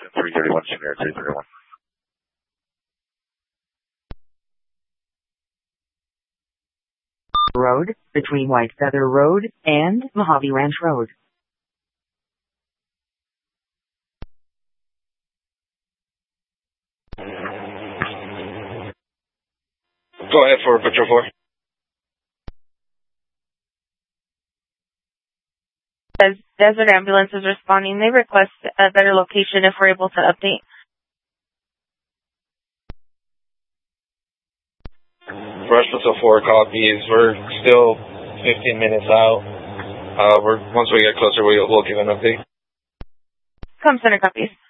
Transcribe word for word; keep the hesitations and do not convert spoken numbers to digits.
three thirty-one, Senior three thirty-one. Road, between White Feather Road and Mojave Ranch Road. Go ahead for Patrol four. As Desert Ambulance is responding, they request a better location if we're able to update. Rush Patrol four copies. We're still fifteen minutes out. Uh, we're once we get closer, we'll, we'll give an update. Com Center copies.